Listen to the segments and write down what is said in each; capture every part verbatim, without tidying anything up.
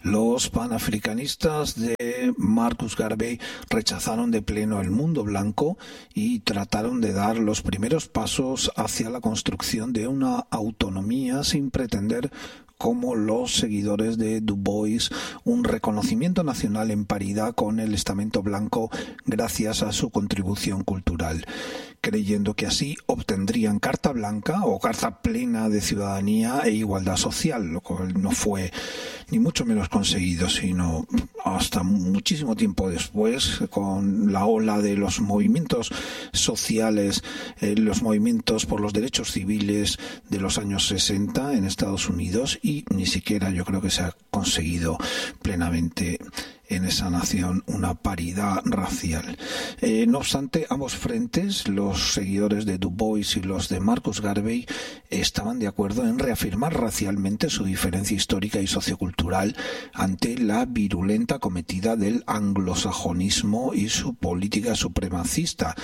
Los panafricanistas de Marcus Garvey rechazaron de pleno el mundo blanco y trataron de dar los primeros pasos hacia la construcción de una autonomía sin pretender, como los seguidores de Du Bois, un reconocimiento nacional en paridad con el estamento blanco gracias a su contribución cultural, creyendo que así obtendrían carta blanca o carta plena de ciudadanía e igualdad social, lo cual no fue ni mucho menos conseguido, sino hasta muchísimo tiempo después, con la ola de los movimientos sociales, eh, los movimientos por los derechos civiles de los años sesenta en Estados Unidos, y ni siquiera yo creo que se ha conseguido plenamente en esa nación una paridad racial. Eh, no obstante, ambos frentes, los seguidores de Du Bois y los de Marcus Garvey, estaban de acuerdo en reafirmar racialmente su diferencia histórica y sociocultural ante la virulenta cometida del anglosajonismo y su política supremacista,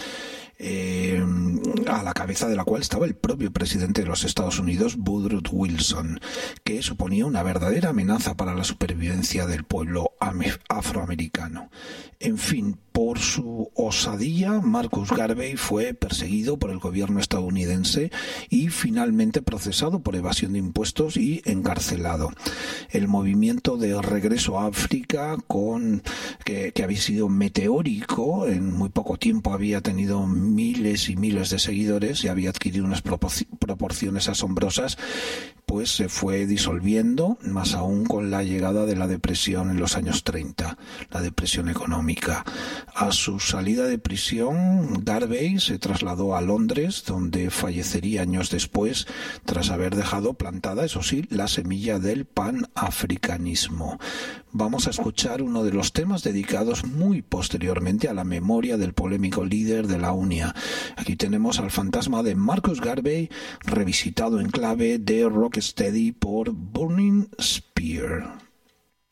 Eh, a la cabeza de la cual estaba el propio presidente de los Estados Unidos, Woodrow Wilson, que suponía una verdadera amenaza para la supervivencia del pueblo afroamericano. En fin, por su osadía, Marcus Garvey fue perseguido por el gobierno estadounidense y finalmente procesado por evasión de impuestos y encarcelado. El movimiento de regreso a África, con que, que había sido meteórico, en muy poco tiempo había tenido miles y miles de seguidores y había adquirido unas proporciones asombrosas, pues se fue disolviendo, más aún con la llegada de la depresión en los años treinta, la depresión económica. A su salida de prisión, Garvey se trasladó a Londres, donde fallecería años después, tras haber dejado plantada, eso sí, la semilla del panafricanismo. Vamos a escuchar uno de los temas dedicados muy posteriormente a la memoria del polémico líder de la UNIA. Aquí tenemos al fantasma de Marcus Garvey, revisitado en clave de rocksteady por Burning Spear.